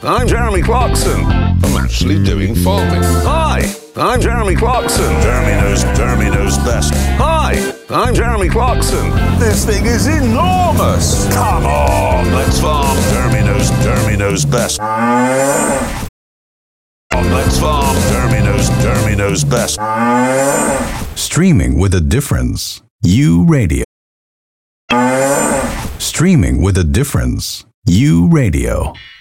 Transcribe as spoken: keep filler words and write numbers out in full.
I'm Jeremy Clarkson. I'm actually doing farming. Hi, I'm Jeremy Clarkson. Jeremy knows, Jeremy knows best. Hi, I'm Jeremy Clarkson. This thing is enormous. Come on, let's farm. Jeremy knows, Jeremy knows best. Let's farm. Jeremy knows, Jeremy knows best. Streaming with a difference. U Radio. Streaming with a difference. U Radio.